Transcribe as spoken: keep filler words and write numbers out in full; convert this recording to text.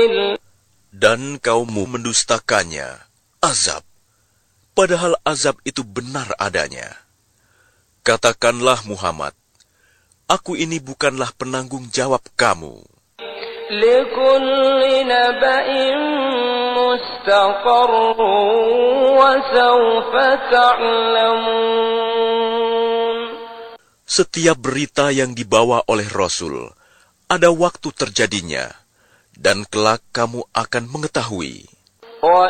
Dan kaummu mendustakannya, azab, padahal azab itu benar adanya. Katakanlah Muhammad, aku ini bukanlah penanggung jawab kamu. لِكُلِّ نَبَإٍ مُسْتَقَرٌّ وَسَوْفَ تَعْلَمُونَ. Setiap berita yang dibawa oleh Rasul, ada waktu terjadinya, dan kelak kamu akan mengetahui.